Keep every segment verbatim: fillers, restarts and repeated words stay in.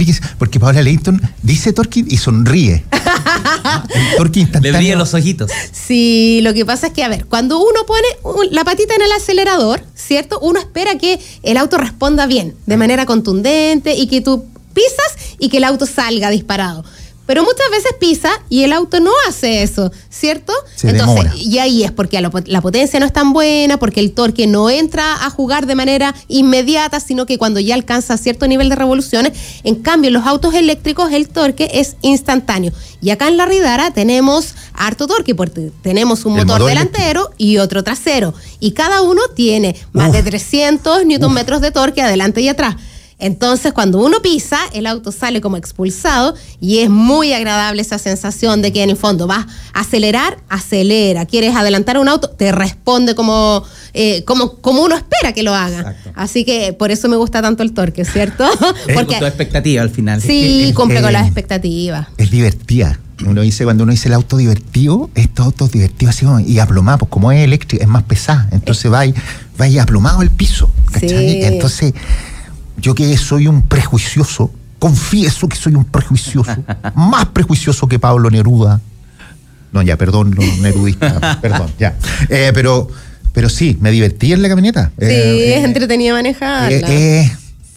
que es, porque Paola Layton dice torque y sonríe. El torque instantáneo. Le brillan los ojitos. Sí, lo que pasa es que, a ver, cuando uno pone un, la patita en el acelerador, ¿cierto? Uno espera que el auto responda bien, de manera contundente, y que tú pisas y que el auto salga disparado. Pero muchas veces pisa y el auto no hace eso, ¿cierto? Se Entonces, demora. y ahí es porque la potencia no es tan buena, porque el torque no entra a jugar de manera inmediata, sino que cuando ya alcanza cierto nivel de revoluciones. En cambio, en los autos eléctricos el torque es instantáneo. Y acá en la Ridara tenemos harto torque, porque tenemos un El motor, motor delantero y otro trasero. Y cada uno tiene más Uf. de trescientos newton metros de torque adelante y atrás. Entonces, cuando uno pisa, el auto sale como expulsado y es muy agradable esa sensación de que en el fondo vas a acelerar, acelera. Quieres adelantar un auto, te responde como, eh, como, como uno espera que lo haga. Exacto. Así que por eso me gusta tanto el torque, ¿cierto? Porque con tu expectativa al final. Sí, Es- cumple es- con las expectativas. Es divertida. Uno dice, cuando uno dice el auto divertido, estos autos divertidos así como, y aplomado, pues como es eléctrico, es más pesado. Entonces va y, va y aplomado el piso. ¿Cachai? Sí. Entonces, yo que soy un prejuicioso, confieso que soy un prejuicioso, más prejuicioso que Pablo Neruda. No, ya, perdón, los nerudistas, perdón, ya. Eh, pero, pero sí, me divertí en la camioneta. Sí, Eh, es eh, entretenido manejarla. eh, eh,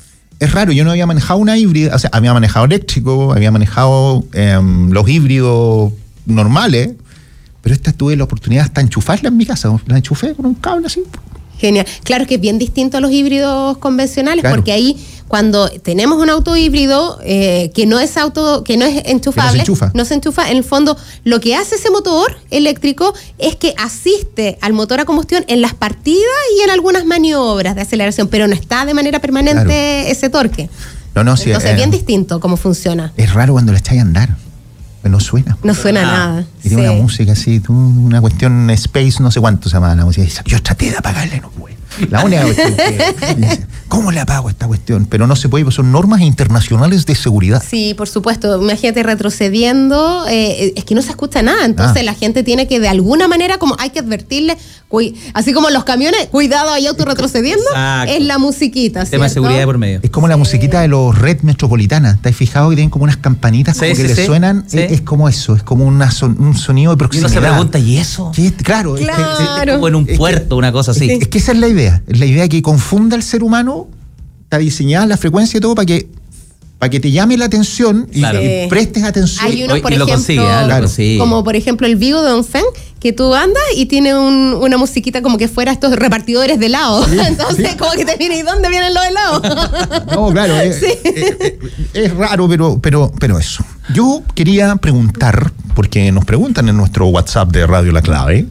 es raro, yo no había manejado una híbrida, o sea, había manejado eléctrico, había manejado eh, los híbridos normales, pero esta tuve la oportunidad hasta enchufarla en mi casa, la enchufé con un cable así. Genial. Claro que es bien distinto a los híbridos convencionales, Claro. porque ahí cuando tenemos un auto híbrido eh, que no es auto, que no es enchufable, Que no se enchufa. no se enchufa, en el fondo lo que hace ese motor eléctrico es que asiste al motor a combustión en las partidas y en algunas maniobras de aceleración, pero no está de manera permanente Claro. ese torque. No, no, sí, Entonces eh, es bien distinto cómo funciona. es raro cuando la echáis a andar, no suena. No suena Ah, nada. Y tiene Sí. una música así, tú, una cuestión space, no sé cuánto se llama la música. Yo traté de apagarla y no pude. La única cuestión que dice, ¿cómo le apago esta cuestión? Pero no se puede, pues son normas internacionales de seguridad. Sí, por supuesto. Imagínate retrocediendo, eh, es que no se escucha nada. Entonces Ah. la gente tiene que de alguna manera, como hay que advertirle, cui- así como los camiones, cuidado, hay auto retrocediendo, Exacto. es la musiquita, Tema de ¿cierto? seguridad de por medio. Es como la musiquita de los Red Metropolitana. ¿Te has fijado que tienen como unas campanitas Sí, como que sí, le sí. suenan? Sí. Es, es como eso, es como una son- un sonido de Y uno proximidad. se pregunta, ¿y eso? ¿Qué es? Claro, es que- Claro. Como en un Es que- puerto, una cosa así. Es que esa es la idea. Es la idea que confunda al ser humano, está diseñada la frecuencia y todo para que, para que te llame la atención y, Claro. y prestes atención. Hay unos, Oye, por y lo ejemplo, consigue, ¿eh? Lo Claro. consigue. como por ejemplo el Vigo de Dongfeng, que tú andas y tiene un- una musiquita como que fuera estos repartidores de helado. Entonces, sí. como que te viene, ¿y dónde vienen los helados? No, claro, es, Sí. es- es- es raro, pero, pero, pero eso. Yo quería preguntar, porque nos preguntan en nuestro WhatsApp de Radio La Clave,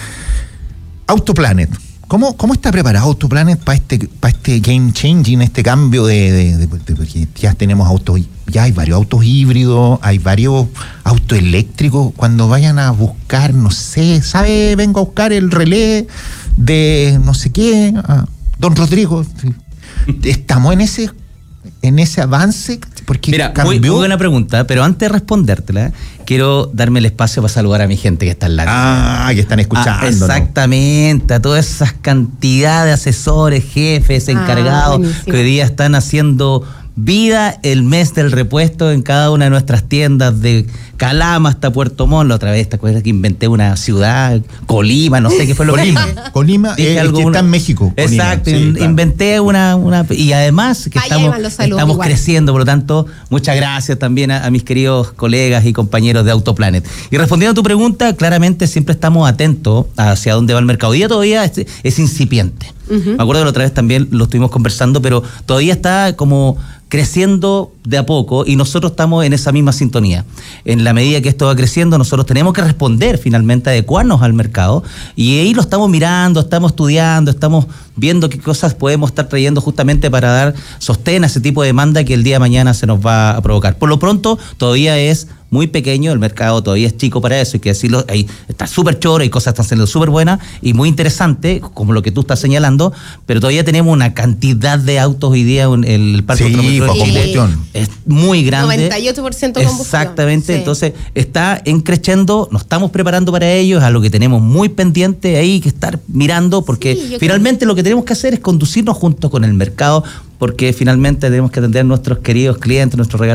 Autoplanet. ¿Cómo, ¿Cómo está preparado Autoplanet para este, para este game changing, este cambio de, de, de- de- porque ya tenemos autos, ya hay varios autos híbridos, hay varios autos eléctricos? Cuando vayan a buscar, no sé, ¿sabe? Vengo a buscar el relé de no sé qué, ah, Don Rodrigo. Estamos en ese, en ese avance, porque Mira, muy, cambió. muy buena pregunta, pero antes de respondértela, quiero darme el espacio para saludar a mi gente que está en la Ah, que están escuchando. Ah, exactamente, a todas esas cantidades de asesores, jefes, Ah, encargados buenísimo. que hoy día están haciendo vida el mes del repuesto en cada una de nuestras tiendas, de Calama hasta Puerto Montt. La otra vez, ¿te acuerdas que inventé una ciudad? Colima, no sé qué fue lo que Colima, Colima Dije eh, algo, que una- está en México. Colima, Exacto, sí, in- claro. inventé una, una... Y además que Allá estamos, iban los saludos estamos igual. creciendo, por lo tanto, muchas gracias también a, a mis queridos colegas y compañeros de Autoplanet. Y respondiendo a tu pregunta, claramente siempre estamos atentos hacia dónde va el mercado. Hoy día todavía es, es incipiente. Me acuerdo que la otra vez también lo estuvimos conversando, pero todavía está como creciendo de a poco y nosotros estamos en esa misma sintonía. En la medida que esto va creciendo, nosotros tenemos que responder finalmente, adecuarnos al mercado, y ahí lo estamos mirando, estamos estudiando, estamos viendo qué cosas podemos estar trayendo justamente para dar sostén a ese tipo de demanda que el día de mañana se nos va a provocar. Por lo pronto, todavía es muy pequeño, el mercado todavía es chico para eso, hay que decirlo, ahí está súper choro, hay cosas que están siendo súper buenas y muy interesantes, como lo que tú estás señalando, pero todavía tenemos una cantidad de autos hoy día en el parque Sí, automotor por de Chile. combustión. Es muy grande. noventa y ocho por ciento combustión. Exactamente, Sí. entonces está en creciendo, nos estamos preparando para ello, es algo que tenemos muy pendiente ahí, que estar mirando, porque Sí, yo finalmente lo que tenemos que hacer es conducirnos junto con el mercado, porque finalmente tenemos que atender a nuestros queridos clientes, nuestros regalos.